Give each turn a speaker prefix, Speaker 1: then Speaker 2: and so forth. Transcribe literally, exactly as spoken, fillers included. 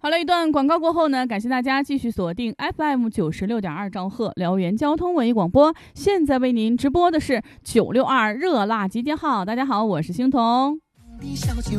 Speaker 1: 好了，一段广告过后呢，感谢大家继续锁定 F M 九十六点二兆赫辽源交通文艺广播。现在为您直播的是九六二热辣集结号。大家好，我是星彤。